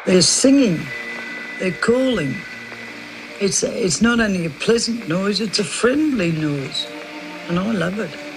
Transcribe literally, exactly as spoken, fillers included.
They're singing, they're calling. It's, it's not only a pleasant noise, it's a friendly noise. And I love it.